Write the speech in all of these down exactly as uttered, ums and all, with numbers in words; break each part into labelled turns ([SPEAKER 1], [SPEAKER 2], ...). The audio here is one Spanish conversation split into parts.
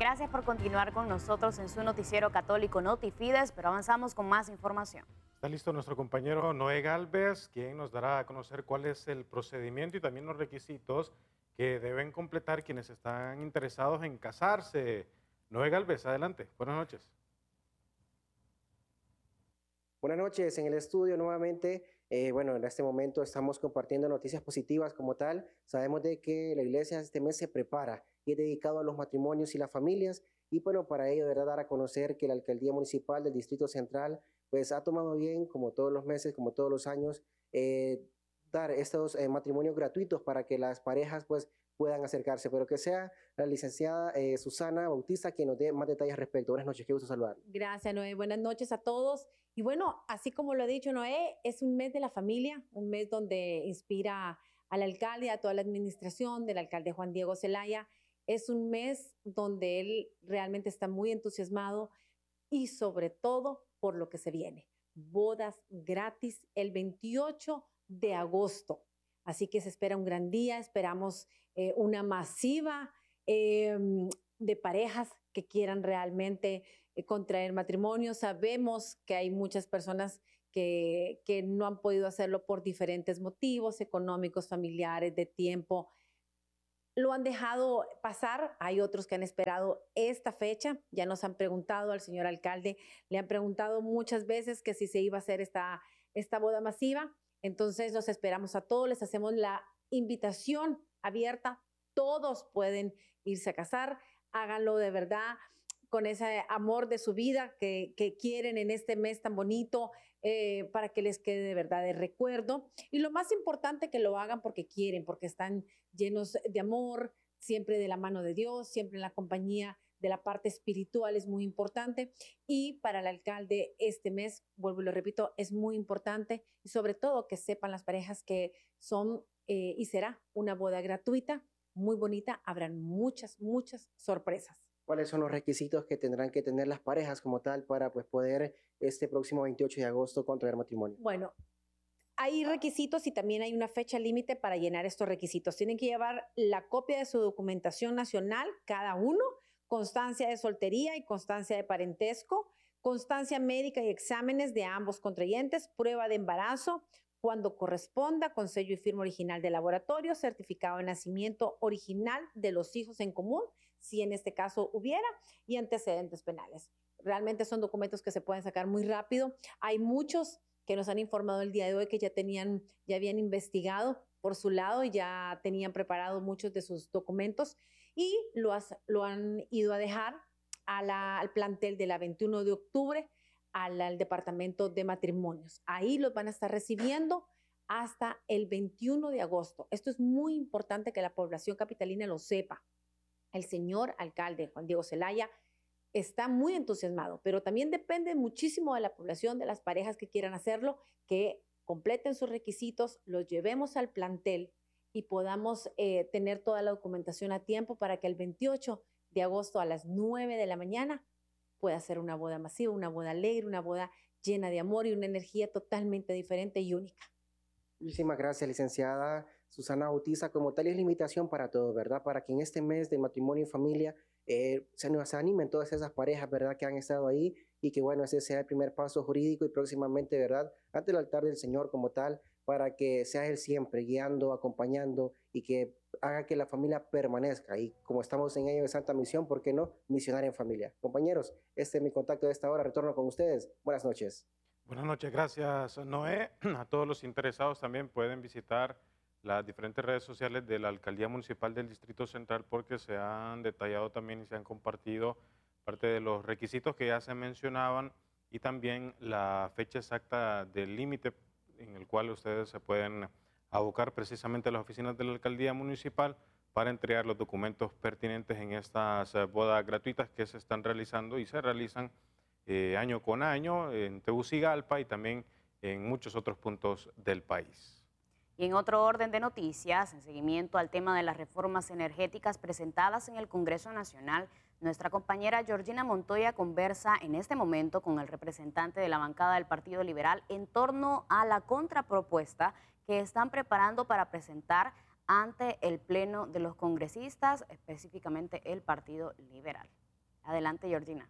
[SPEAKER 1] Gracias por continuar con nosotros en su noticiero católico Notifides, pero avanzamos con más información.
[SPEAKER 2] Está listo nuestro compañero Noé Galvez, quien nos dará a conocer cuál es el procedimiento y también los requisitos que deben completar quienes están interesados en casarse. Noé Galvez, adelante. Buenas noches.
[SPEAKER 3] Buenas noches, en el estudio nuevamente. Eh, bueno, en este momento estamos compartiendo noticias positivas como tal. Sabemos de que la iglesia este mes se prepara y es dedicado a los matrimonios y las familias. Y bueno, para ello, de verdad, dar a conocer que la Alcaldía Municipal del Distrito Central pues ha tomado bien, como todos los meses, como todos los años, eh, dar estos eh, matrimonios gratuitos para que las parejas pues puedan acercarse, pero que sea la licenciada eh, Susana Bautista quien nos dé más detalles al respecto. Buenas noches, qué gusto saludar.
[SPEAKER 4] Gracias, Noé. Buenas noches a todos. Y bueno, así como lo ha dicho Noé, es un mes de la familia, un mes donde inspira al alcalde, a toda la administración del alcalde Juan Diego Zelaya. Es un mes donde él realmente está muy entusiasmado y sobre todo por lo que se viene. Bodas gratis el veintiocho de agosto. Así que se espera un gran día, esperamos eh, una masiva eh, de parejas que quieran realmente eh, contraer matrimonio. Sabemos que hay muchas personas que, que no han podido hacerlo por diferentes motivos económicos, familiares, de tiempo. Lo han dejado pasar, hay otros que han esperado esta fecha, ya nos han preguntado al señor alcalde, le han preguntado muchas veces que si se iba a hacer esta, esta boda masiva. Entonces los esperamos a todos, les hacemos la invitación abierta, todos pueden irse a casar, háganlo de verdad con ese amor de su vida que, que quieren en este mes tan bonito, eh, para que les quede de verdad de recuerdo. Y lo más importante, que lo hagan porque quieren, porque están llenos de amor, siempre de la mano de Dios, siempre en la compañía de la parte espiritual, es muy importante. Y para el alcalde este mes, vuelvo y lo repito, es muy importante, y sobre todo que sepan las parejas que son eh, y será una boda gratuita, muy bonita, habrán muchas, muchas sorpresas.
[SPEAKER 3] ¿Cuáles son los requisitos que tendrán que tener las parejas como tal para pues, poder este próximo veintiocho de agosto contraer matrimonio?
[SPEAKER 4] Bueno, hay requisitos y también hay una fecha límite para llenar estos requisitos. Tienen que llevar la copia de su documentación nacional, cada uno, constancia de soltería y constancia de parentesco, constancia médica y exámenes de ambos contrayentes, prueba de embarazo, cuando corresponda, con sello y firma original de laboratorio, certificado de nacimiento original de los hijos en común, si en este caso hubiera, y antecedentes penales. Realmente son documentos que se pueden sacar muy rápido. Hay muchos que nos han informado el día de hoy que ya tenían, ya habían investigado por su lado y ya tenían preparado muchos de sus documentos y lo, has, lo han ido a dejar a la, al plantel de la veintiuno de octubre, al, al departamento de matrimonios. Ahí los van a estar recibiendo hasta el veintiuno de agosto. Esto es muy importante que la población capitalina lo sepa. El señor alcalde Juan Diego Zelaya está muy entusiasmado, pero también depende muchísimo de la población, de las parejas que quieran hacerlo, que completen sus requisitos, los llevemos al plantel y podamos eh, tener toda la documentación a tiempo para que el veintiocho de agosto a las nueve de la mañana pueda ser una boda masiva, una boda alegre, una boda llena de amor y una energía totalmente diferente y única.
[SPEAKER 3] Muchísimas gracias, licenciada Susana Bautista. Como tal, es la invitación para todos, ¿verdad? Para que en este mes de matrimonio y familia eh, se nos animen todas esas parejas, ¿verdad? Que han estado ahí y que, bueno, ese sea el primer paso jurídico y próximamente, ¿verdad? Ante el altar del Señor como tal, para que sea Él siempre guiando, acompañando y que haga que la familia permanezca. Y como estamos en ello de Santa Misión, ¿por qué no? Misionar en familia. Compañeros, este es mi contacto de esta hora. Retorno con ustedes. Buenas noches.
[SPEAKER 2] Buenas noches, gracias Noé. A todos los interesados también pueden visitar las diferentes redes sociales de la Alcaldía Municipal del Distrito Central porque se han detallado también y se han compartido parte de los requisitos que ya se mencionaban y también la fecha exacta del límite en el cual ustedes se pueden abocar precisamente a las oficinas de la Alcaldía Municipal para entregar los documentos pertinentes en estas bodas gratuitas que se están realizando y se realizan Eh, año con año en Tegucigalpa y también en muchos otros puntos del país.
[SPEAKER 1] Y en otro orden de noticias, en seguimiento al tema de las reformas energéticas presentadas en el Congreso Nacional, nuestra compañera Georgina Montoya conversa en este momento con el representante de la bancada del Partido Liberal en torno a la contrapropuesta que están preparando para presentar ante el Pleno de los congresistas, específicamente el Partido Liberal. Adelante, Georgina.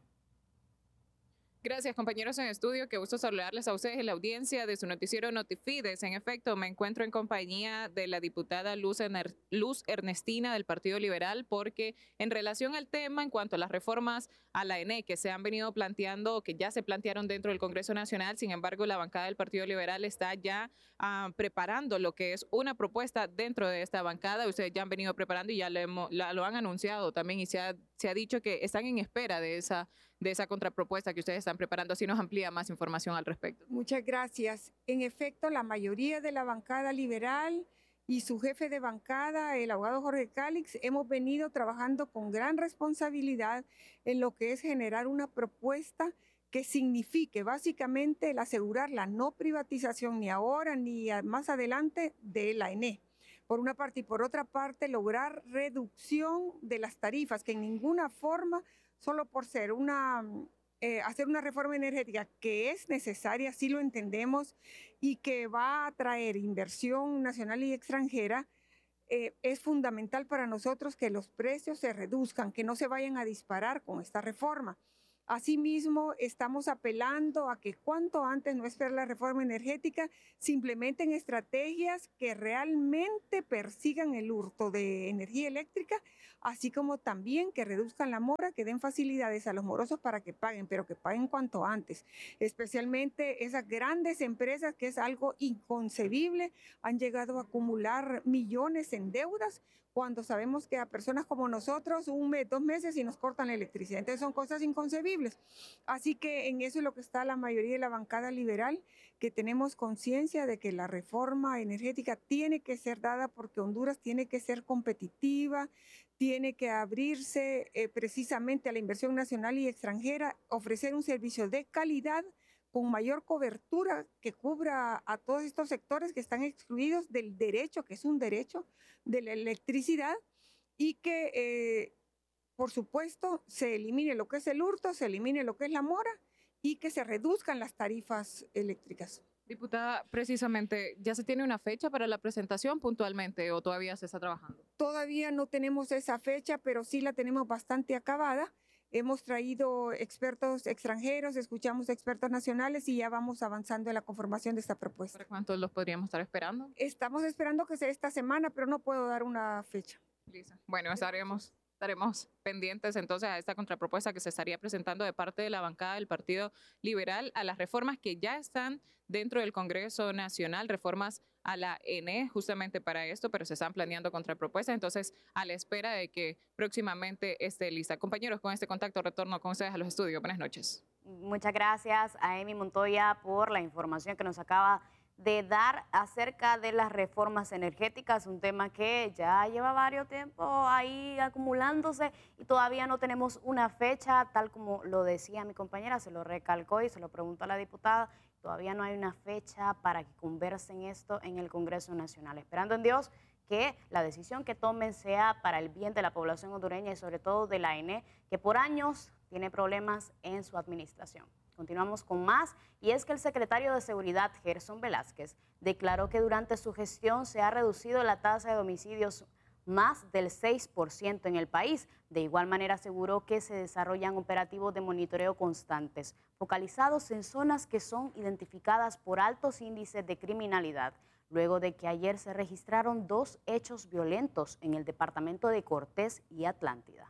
[SPEAKER 5] Gracias, compañeros en estudio. Qué gusto saludarles a ustedes en la audiencia de su noticiero Notifides. En efecto, me encuentro en compañía de la diputada Luz, Ener Luz Ernestina del Partido Liberal, porque en relación al tema, en cuanto a las reformas a la E N E que se han venido planteando, que ya se plantearon dentro del Congreso Nacional, sin embargo, la bancada del Partido Liberal está ya uh, preparando lo que es una propuesta dentro de esta bancada. Ustedes ya han venido preparando y ya lo, hemos, la, lo han anunciado también, y se ha, se ha dicho que están en espera de esa de esa contrapropuesta que ustedes están preparando. Así nos amplía más información al respecto.
[SPEAKER 6] Muchas gracias. En efecto, la mayoría de la bancada liberal y su jefe de bancada, el abogado Jorge Cálix, hemos venido trabajando con gran responsabilidad en lo que es generar una propuesta que signifique básicamente el asegurar la no privatización ni ahora ni más adelante de la E N E. Por una parte, y por otra parte, lograr reducción de las tarifas, que en ninguna forma, solo por ser una, eh, hacer una reforma energética que es necesaria, sí lo entendemos, y que va a traer inversión nacional y extranjera, eh, es fundamental para nosotros que los precios se reduzcan, que no se vayan a disparar con esta reforma. Asimismo, estamos apelando a que cuanto antes, no esperar la reforma energética, se implementen estrategias que realmente persigan el hurto de energía eléctrica, así como también que reduzcan la mora, que den facilidades a los morosos para que paguen, pero que paguen cuanto antes. Especialmente esas grandes empresas, que es algo inconcebible, han llegado a acumular millones en deudas, cuando sabemos que a personas como nosotros un mes, dos meses y nos cortan la electricidad. Entonces son cosas inconcebibles. Así que en eso es lo que está la mayoría de la bancada liberal, que tenemos conciencia de que la reforma energética tiene que ser dada porque Honduras tiene que ser competitiva, tiene que abrirse eh, precisamente a la inversión nacional y extranjera, ofrecer un servicio de calidad con mayor cobertura que cubra a todos estos sectores que están excluidos del derecho, que es un derecho de la electricidad, y que, eh, por supuesto, se elimine lo que es el hurto, se elimine lo que es la mora y que se reduzcan las tarifas eléctricas.
[SPEAKER 5] Diputada, precisamente, ¿ya se tiene una fecha para la presentación puntualmente o todavía se está trabajando?
[SPEAKER 6] Todavía no tenemos esa fecha, pero sí la tenemos bastante acabada. Hemos traído expertos extranjeros, escuchamos expertos nacionales y ya vamos avanzando en la conformación de esta propuesta.
[SPEAKER 5] ¿Para cuántos los podríamos estar esperando?
[SPEAKER 6] Estamos esperando que sea esta semana, pero no puedo dar una fecha.
[SPEAKER 5] Lisa. Bueno, estaremos, estaremos pendientes entonces a esta contrapropuesta que se estaría presentando de parte de la bancada del Partido Liberal a las reformas que ya están dentro del Congreso Nacional, reformas a la E N E justamente para esto, pero se están planeando contrapropuestas, entonces a la espera de que próximamente esté lista. Compañeros, con este contacto retorno con ustedes a los estudios. Buenas noches.
[SPEAKER 1] Muchas gracias a Amy Montoya por la información que nos acaba de dar acerca de las reformas energéticas, un tema que ya lleva varios tiempos ahí acumulándose y todavía no tenemos una fecha, tal como lo decía mi compañera, se lo recalcó y se lo preguntó a la diputada. Todavía no hay una fecha para que conversen esto en el Congreso Nacional. Esperando en Dios que la decisión que tomen sea para el bien de la población hondureña y sobre todo de la E N E, que por años tiene problemas en su administración. Continuamos con más, y es que el secretario de Seguridad, Gerson Velázquez, declaró que durante su gestión se ha reducido la tasa de homicidios más del seis por ciento en el país. De igual manera aseguró que se desarrollan operativos de monitoreo constantes, focalizados en zonas que son identificadas por altos índices de criminalidad, luego de que ayer se registraron dos hechos violentos en el departamento de Cortés y Atlántida.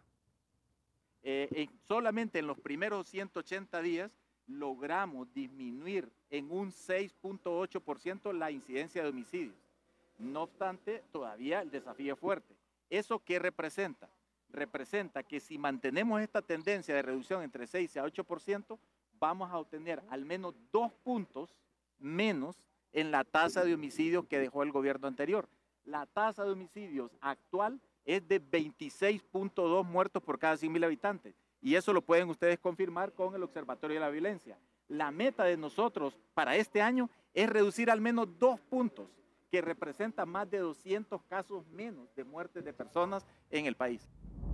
[SPEAKER 7] Eh, eh, solamente en los primeros ciento ochenta días logramos disminuir en un seis punto ocho por ciento la incidencia de homicidios. No obstante, todavía el desafío es fuerte. ¿Eso qué representa? Representa que si mantenemos esta tendencia de reducción entre seis y ocho por ciento, vamos a obtener al menos dos puntos menos en la tasa de homicidios que dejó el gobierno anterior. La tasa de homicidios actual es de veintiséis punto dos muertos por cada cien mil habitantes. Y eso lo pueden ustedes confirmar con el Observatorio de la Violencia. La meta de nosotros para este año es reducir al menos dos puntos, que representa más de doscientos casos menos de muertes de personas en el país.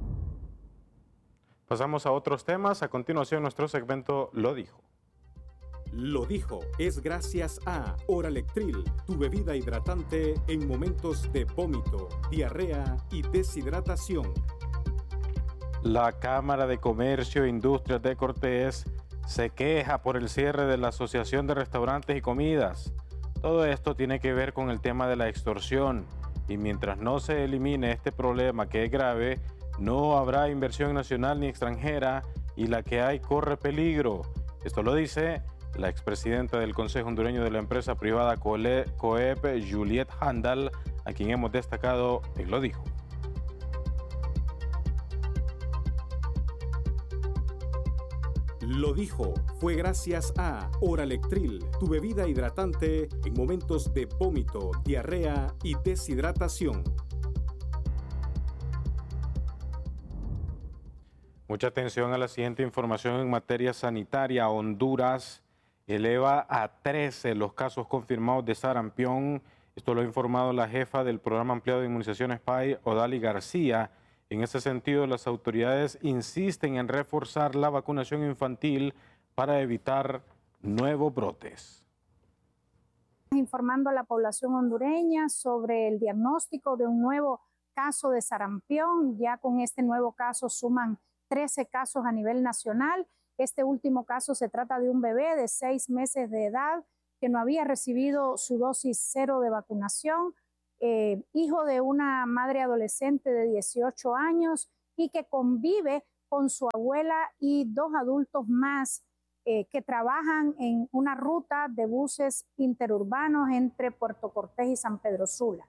[SPEAKER 2] Pasamos a otros temas. A continuación, nuestro segmento Lo Dijo.
[SPEAKER 8] Lo Dijo es gracias a Oralectril, tu bebida hidratante en momentos de vómito, diarrea y deshidratación.
[SPEAKER 2] La Cámara de Comercio e Industrias de Cortés se queja por el cierre de la Asociación de Restaurantes y Comidas. Todo esto tiene que ver con el tema de la extorsión y mientras no se elimine este problema que es grave, no habrá inversión nacional ni extranjera y la que hay corre peligro. Esto lo dice la expresidenta del Consejo Hondureño de la empresa privada COEP, Juliette Handal, a quien hemos destacado y lo dijo.
[SPEAKER 8] Lo dijo, fue gracias a Oralectril, tu bebida hidratante en momentos de vómito, diarrea y deshidratación.
[SPEAKER 2] Mucha atención a la siguiente información en materia sanitaria. Honduras eleva a trece los casos confirmados de sarampión. Esto lo ha informado la jefa del Programa Ampliado de Inmunizaciones P A I, Odali García. En ese sentido, las autoridades insisten en reforzar la vacunación infantil para evitar nuevos brotes.
[SPEAKER 9] Informando a la población hondureña sobre el diagnóstico de un nuevo caso de sarampión. Ya con este nuevo caso suman trece casos a nivel nacional. Este último caso se trata de un bebé de seis meses de edad que no había recibido su dosis cero de vacunación. Eh, hijo de una madre adolescente de dieciocho años y que convive con su abuela y dos adultos más eh, que trabajan en una ruta de buses interurbanos entre Puerto Cortés y San Pedro Sula.